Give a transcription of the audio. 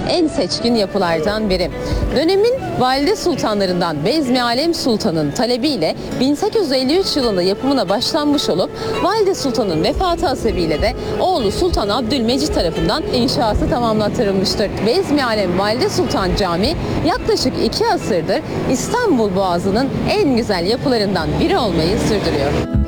en seçkin yapılardan biri. Dönemin valide sultanlarından Bezmi Alem Sultan'ın talebiyle 1853 yılında yapımına başlanmış olup Valide Sultan'ın vefatı hasebiyle de oğlu Sultan Abdülmecit tarafından inşası tamamlattırılmıştır. Bezmi Alem Valide Sultan Camii yaklaşık 2 asırdır İstanbul Boğazı'nın en güzel yapılarından biri olmayı sürdürüyor.